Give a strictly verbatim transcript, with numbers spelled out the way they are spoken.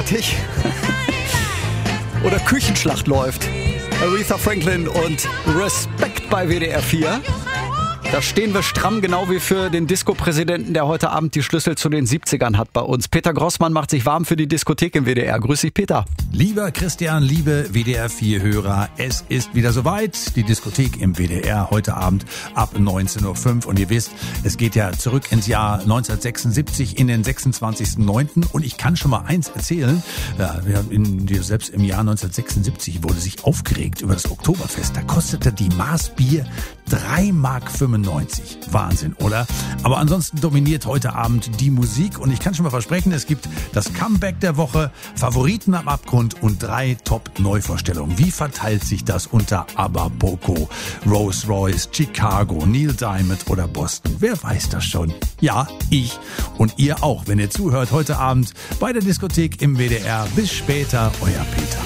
fertig. Oder Küchenschlacht läuft. Aretha Franklin und Respekt bei W D R vier. Da stehen wir stramm, genau wie für den Disco-Präsidenten, der heute Abend die Schlüssel zu den siebzigern hat bei uns. Peter Grossmann macht sich warm für die Diskothek im W D R. Grüß dich, Peter. Lieber Christian, liebe W D R vier Hörer, es ist wieder soweit. Die Diskothek im W D R heute Abend ab neunzehn Uhr fünf. Und ihr wisst, es geht ja zurück ins Jahr neunzehnhundertsechsundsiebzig in den sechsundzwanzigsten neunten Und ich kann schon mal eins erzählen. Ja, wir haben in, selbst im Jahr neunzehnhundertsechsundsiebzig wurde sich aufgeregt über das Oktoberfest. Da kostete die Maß Bier drei Mark fünfundneunzig. Wahnsinn, oder? Aber ansonsten dominiert heute Abend die Musik. Und ich kann schon mal versprechen, es gibt das Comeback der Woche, Favoriten am Abgrund und drei Top-Neuvorstellungen. Wie verteilt sich das unter ABBA, Boko, Rolls Royce, Chicago, Neil Diamond oder Boston? Wer weiß das schon? Ja, ich und ihr auch, wenn ihr zuhört heute Abend bei der Diskothek im W D R. Bis später, euer Peter.